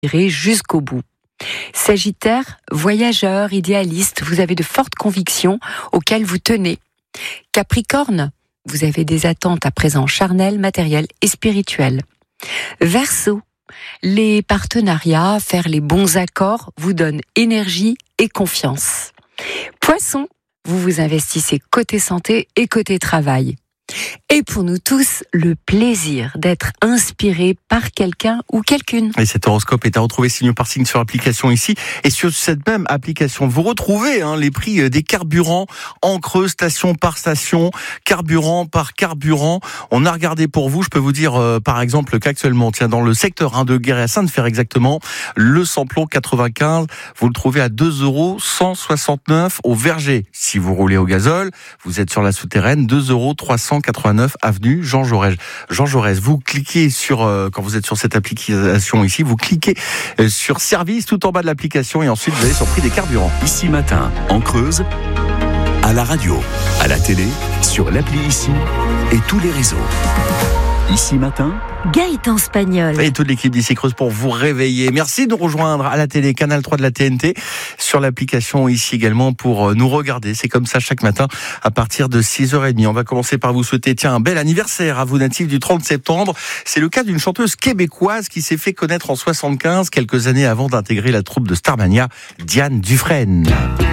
jusqu'au bout. Sagittaire, voyageur, idéaliste, vous avez de fortes convictions auxquelles vous tenez. Capricorne, vous avez des attentes à présent charnelles, matérielles et spirituelles. Verseau, les partenariats, faire les bons accords vous donnent énergie et confiance. Poisson, vous vous investissez côté santé et côté travail. Et pour nous tous, le plaisir d'être inspiré par quelqu'un ou quelqu'une. Et cet horoscope est à retrouver signe par signe sur l'application ici. Et sur cette même application, vous retrouvez les prix des carburants en Creuse, station par station, carburant par carburant. On a regardé pour vous, je peux vous dire par exemple qu'actuellement, dans le secteur de Guéret à Sainte-Féret exactement, le samplon 95, vous le trouvez à 2,169 € au Verger. Si vous roulez au gazole, vous êtes sur la souterraine, 2,389 € avenue Jean Jaurès. Jean Jaurès, vous cliquez sur, quand vous êtes sur cette application ici, vous cliquez sur service tout en bas de l'application et ensuite vous allez sur prix des carburants. Ici matin, en Creuse, à la radio, à la télé, sur l'appli Ici et tous les réseaux. Ici matin, Gaëtan Spagnol. Et toute l'équipe d'Ici Creuse pour vous réveiller. Merci de nous rejoindre à la télé, Canal 3 de la TNT, sur l'application ici également pour nous regarder. C'est comme ça chaque matin à partir de 6h30. On va commencer par vous souhaiter un bel anniversaire à vous natifs du 30 septembre. C'est le cas d'une chanteuse québécoise qui s'est fait connaître en 75, quelques années avant d'intégrer la troupe de Starmania, Diane Dufresne.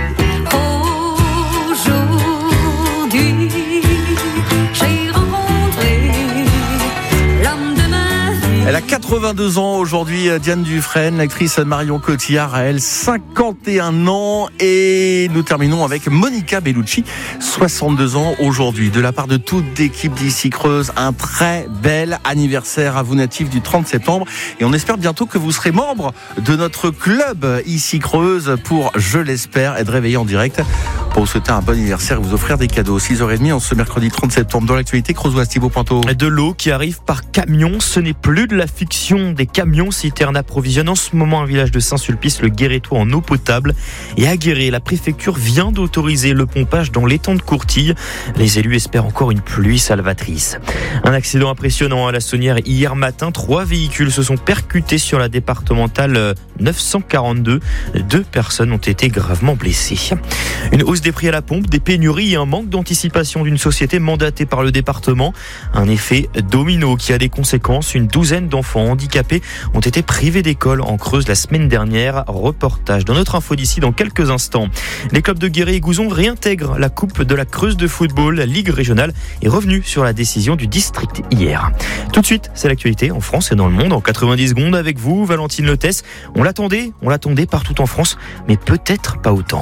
Aujourd'hui, j'ai rencontré l'homme de ma vie. Elle a 82 ans aujourd'hui, Diane Dufresne. L'actrice Marion Cotillard a, elle, 51 ans. Et nous terminons avec Monica Bellucci, 62 ans aujourd'hui. De la part de toute l'équipe d'Ici Creuse, un très bel anniversaire à vous natifs du 30 septembre. Et on espère bientôt que vous serez membre de notre club Ici Creuse pour, je l'espère, être réveillé en direct pour vous souhaiter un bon anniversaire et vous offrir des cadeaux. 6h30 en ce mercredi 30 septembre. Dans l'actualité, Creusoise, Thibaut Pointeau. De l'eau qui arrive par camion, ce n'est plus de la fiction. Des camions citernes approvisionnent en ce moment un village de Saint-Sulpice, le Guérétois, en eau potable. Et à Guéret, la préfecture vient d'autoriser le pompage dans l'étang de Courtille. Les élus espèrent encore une pluie salvatrice. Un accident impressionnant à la Saunière hier matin. 3 véhicules se sont percutés sur la départementale 942. 2 personnes ont été gravement blessées. Une hausse des prix à la pompe, des pénuries et un manque d'anticipation d'une société mandatée par le département. Un effet domino qui a des conséquences. Une douzaine d'enfants handicapés ont été privés d'école en Creuse la semaine dernière. Reportage dans notre info d'ici dans quelques instants. Les clubs de Guéret et Gouzon réintègrent la Coupe de la Creuse de football. La Ligue régionale est revenue sur la décision du district hier. Tout de suite, c'est l'actualité en France et dans le monde. En 90 secondes avec vous, Valentine Lotès. On l'attendait partout en France, mais peut-être pas autant.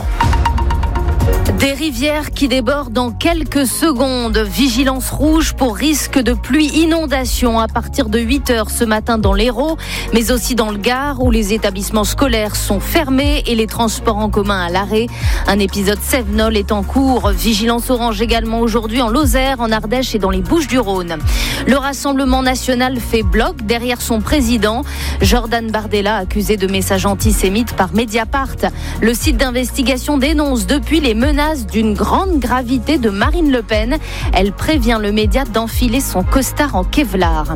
Des rivières qui débordent en quelques secondes. Vigilance rouge pour risque de pluie inondation à partir de 8h ce matin dans l'Hérault, mais aussi dans le Gard où les établissements scolaires sont fermés et les transports en commun à l'arrêt. Un épisode Cévenol est en cours. Vigilance orange également aujourd'hui en Lozère, en Ardèche et dans les Bouches-du-Rhône. Le Rassemblement national fait bloc derrière son président. Jordan Bardella, accusé de messages antisémites par Mediapart. Le site d'investigation dénonce depuis les menaces d'une grande gravité de Marine Le Pen. Elle prévient le média d'enfiler son costard en Kevlar.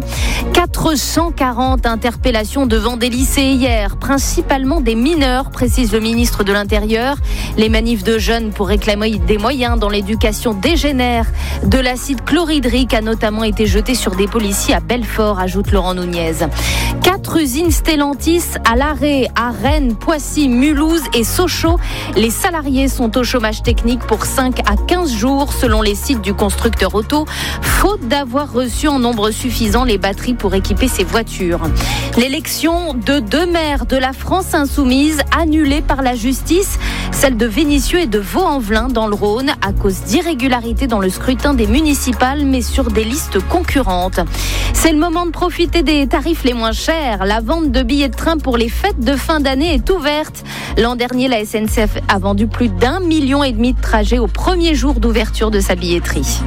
440 interpellations devant des lycées hier, principalement des mineurs, précise le ministre de l'Intérieur. Les manifs de jeunes pour réclamer des moyens dans l'éducation dégénèrent. De l'acide chlorhydrique a notamment été jeté sur des policiers à Belfort, ajoute Laurent Nunez. 4 usines Stellantis à l'arrêt à Rennes, Poissy, Mulhouse et Sochaux. Les salariés sont au chômage technique pour 5 à 15 jours selon les sites du constructeur auto, faute d'avoir reçu en nombre suffisant les batteries pour équiper ses voitures. L'élection de 2 maires de la France insoumise annulée par la justice, celle de Vénissieux et de Vaux-en-Velin dans le Rhône à cause d'irrégularités dans le scrutin des municipales mais sur des listes concurrentes. C'est le moment de profiter des tarifs les moins chers. La vente de billets de train pour les fêtes de fin d'année est ouverte. L'an dernier, la SNCF a vendu plus d'1,5 million de trajets au premier jour d'ouverture de sa billetterie.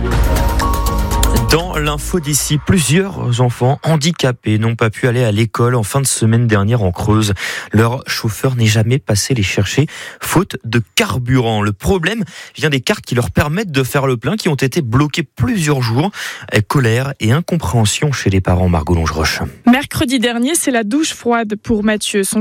Dans l'info d'ici, plusieurs enfants handicapés n'ont pas pu aller à l'école en fin de semaine dernière en Creuse. Leur chauffeur n'est jamais passé les chercher, faute de carburant. Le problème vient des cartes qui leur permettent de faire le plein, qui ont été bloquées plusieurs jours. Colère et incompréhension chez les parents. Margot Longeroche. Mercredi dernier, c'est la douche froide pour Mathieu. Son